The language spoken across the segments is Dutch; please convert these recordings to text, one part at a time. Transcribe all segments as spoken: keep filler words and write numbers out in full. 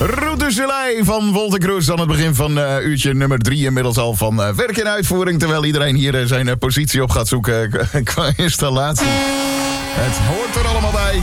Route Soleil van Wolter Kroes aan het begin van uh, uurtje nummer drie inmiddels al van uh, werk in uitvoering. Terwijl iedereen hier uh, zijn uh, positie op gaat zoeken uh, qua installatie. Het hoort er allemaal bij.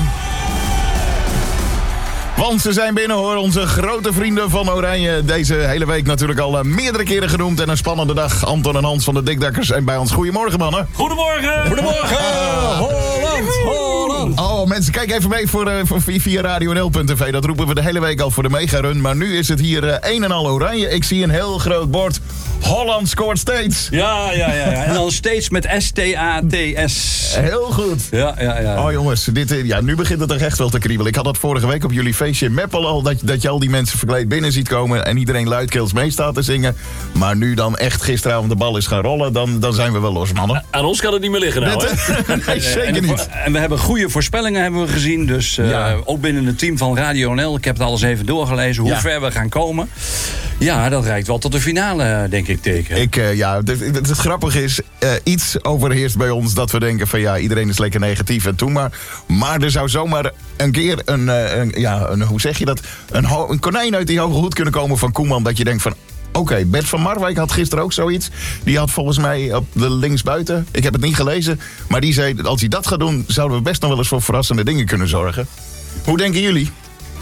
Want ze zijn binnen hoor, onze grote vrienden van Oranje. Deze hele week natuurlijk al uh, meerdere keren genoemd. En een spannende dag. Anton en Hans van de Dikdakkers zijn bij ons. Goedemorgen mannen. Goedemorgen. Goedemorgen. Holland, Holland. Oh mensen, kijk even mee voor, uh, voor via radio n l punt t v. Dat roepen we de hele week al voor de megarun. Maar nu is het hier uh, een en al Oranje. Ik zie een heel groot bord. Holland scoort steeds. Ja, ja, ja, ja. En dan steeds met S T A T S. Heel goed. Ja, ja, ja. Oh jongens, dit, ja, nu begint het er echt wel te kriebelen. Ik had dat vorige week op jullie feestje in Meppel al. Dat, dat je al die mensen verkleed binnen ziet komen. En iedereen luidkeels mee staat te zingen. Maar nu dan echt gisteravond de bal is gaan rollen. Dan, dan zijn we wel los mannen. Aan ons kan het niet meer liggen nou, hè? Nee, zeker en, niet. En we hebben goede voorspellingen hebben we gezien. Dus uh, Ja. ook binnen het team van Radio N L. Ik heb het alles even doorgelezen hoe Ja. ver we gaan komen. Ja, dat reikt wel tot de finale, denk ik, teken. Ik, uh, ja, het, het, het grappige is, uh, iets overheerst bij ons dat we denken van ja, iedereen is lekker negatief en toe maar. Maar er zou zomaar een keer een, uh, een ja, een, hoe zeg je dat, een, ho- een konijn uit die hoge hoed kunnen komen van Koeman. Dat je denkt van, oké, okay, Bert van Marwijk had gisteren ook zoiets. Die had volgens mij op de linksbuiten, ik heb het niet gelezen, maar die zei, als hij dat gaat doen, zouden we best nog wel eens voor verrassende dingen kunnen zorgen. Hoe denken jullie?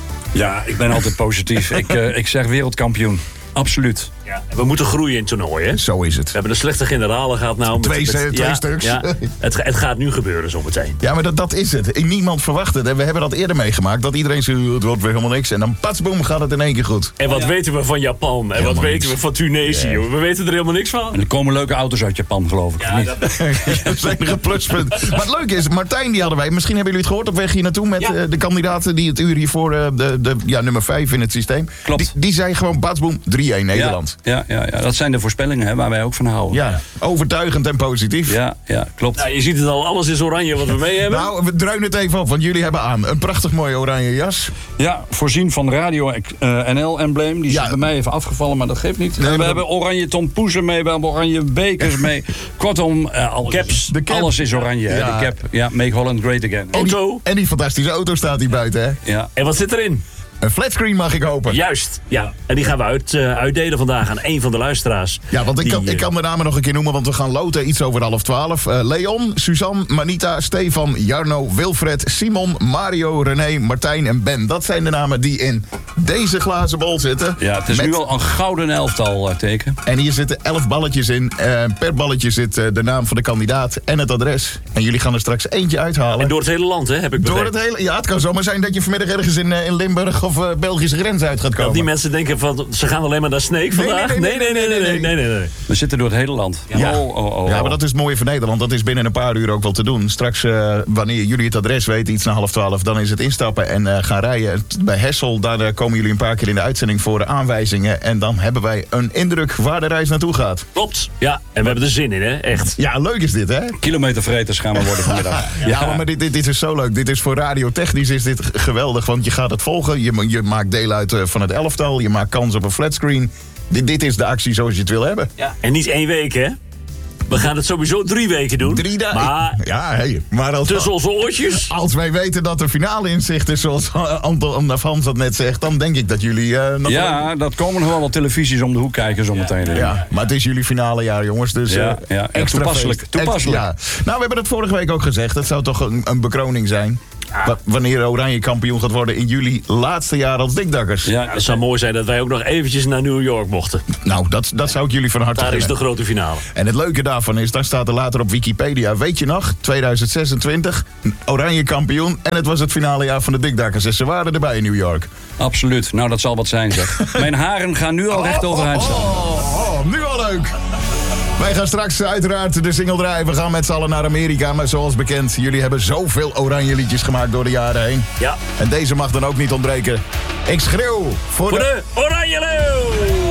Ja, ik ben altijd positief. ik, uh, ik zeg wereldkampioen. Absoluut. Ja, we moeten groeien in het toernooi, hè? Zo is het. We hebben een slechte generalen gehad nou. Met, Twee, met, twee ja, stuks. Ja, het, het gaat nu gebeuren zometeen. Ja, maar dat, dat is het. Niemand verwacht het. En we hebben dat eerder meegemaakt. Dat iedereen zegt, het wordt weer helemaal niks. En dan patsboom gaat het in één keer goed. En wat weten we van Japan? En Helemaal wat weten niks. we van Tunesië? Ja. We weten er helemaal niks van. En er komen leuke auto's uit Japan, geloof ik. Ja, of niet? dat, Dat is het enige pluspunt. Maar het leuke is, Martijn die hadden wij. Misschien hebben jullie het gehoord op weg hier naartoe met Ja. uh, de kandidaten die het uur hiervoor, uh, de, de ja, nummer vijf in het systeem. Klopt. Die, die zei gewoon patsboom drie-een Nederland. Ja, ja, ja, dat zijn de voorspellingen hè, waar wij ook van houden. Ja, overtuigend en positief. ja, ja, klopt. nou, je ziet het al, alles is oranje wat we mee hebben. Nou, we druinen het even op, want jullie hebben aan een prachtig mooie oranje jas. Ja, voorzien van Radio uh, N L-embleem. Die is Ja. bij mij even afgevallen, maar dat geeft niet. Nee, we maar hebben dat- oranje tompoezen mee, we hebben oranje bekers mee. Kortom, uh, alles, Caps. De cap. alles is oranje. hè, Ja. De cap. Ja, make Holland great again. En die, Auto. en die fantastische auto staat hier buiten, hè? Ja. En wat zit erin? Een flatscreen mag ik hopen. Juist, ja. En die gaan we uit, uh, uitdelen vandaag aan een van de luisteraars. Ja, want ik Die, kan, ik uh, kan de namen nog een keer noemen, want we gaan loten iets over half twaalf. Uh, Leon, Suzanne, Manita, Stefan, Jarno, Wilfred, Simon, Mario, René, Martijn en Ben. Dat zijn de namen die in deze glazen bol zitten. ja, het is Met- nu al een gouden elftal uh, teken. En hier zitten elf balletjes in. Uh, per balletje zit uh, de naam van de kandidaat en het adres. En jullie gaan er straks eentje uithalen. En door het hele land, hè, heb ik Door begrepen. het hele, ja, het kan zomaar zijn dat je vanmiddag ergens in, uh, in Limburg of uh, Belgische grens uit gaat Dat komen. die mensen denken van, ze gaan alleen maar naar Sneek vandaag. nee, nee, nee, nee, nee, nee, nee, nee, nee. We zitten door het hele land. Ja. Oh, oh, oh, Ja, maar oh. dat is het mooie van Nederland. Dat is binnen een paar uur ook wel te doen. Straks, uh, wanneer jullie het adres weten, iets na half twaalf, dan is het instappen en uh, gaan rijden. Bij Hessel, daar uh, komen jullie een paar keer in de uitzending voor de aanwijzingen. En dan hebben wij een indruk waar de reis naartoe gaat. Klopt. Ja, en we hebben er zin in, hè? Echt. Ja, leuk is dit, hè? Kilometervreters gaan we worden vanmiddag. Ja, maar, maar dit, dit, dit is zo leuk. Dit is voor radiotechnisch is dit g- geweldig. Want je gaat het volgen. Je, je maakt deel uit uh, van het elftal. Je maakt kans op een flatscreen. Dit, dit is de actie zoals je het wil hebben. Ja. En niet één week, hè? We gaan het sowieso drie weken doen. Drie dagen. Maar Ja, hey, maar als, tussen onze oortjes. als wij weten dat de finale in zicht is, zoals Anton of Hans dat net zegt, dan denk ik dat jullie uh, nog Ja, dat komen nog wel wat televisies om de hoek kijken zometeen. wel- Ja, maar het is jullie finale jaar, jongens. Dus Ja, uh, ja, en extra toepasselijk, feest. toepasselijk. Ex- ja. Nou, we hebben het vorige week ook gezegd. Het zou toch een, een bekroning zijn. Wa- Wanneer Oranje kampioen gaat worden in jullie laatste jaar als Dikdakkers. Ja, Het zou mooi zijn dat wij ook nog eventjes naar New York mochten. Nou, dat, dat zou ik jullie van harte Daar is gunnen. de grote finale. En het leuke daarvan is, dan staat er later op Wikipedia. Weet je nog, tweeduizend zesentwintig, Oranje kampioen. En het was het finale jaar van de Dikdakkers. En ze waren erbij in New York. absoluut. Nou, dat zal wat zijn, zeg. Mijn haren gaan nu al recht overeind staan. Oh, oh, nu al leuk. Wij gaan straks uiteraard de single draaien. We gaan met z'n allen naar Amerika. Maar zoals bekend, jullie hebben zoveel oranje liedjes gemaakt door de jaren heen. Ja. En deze mag dan ook niet ontbreken. Ik schreeuw voor, Voor de... de Oranje Leeuw!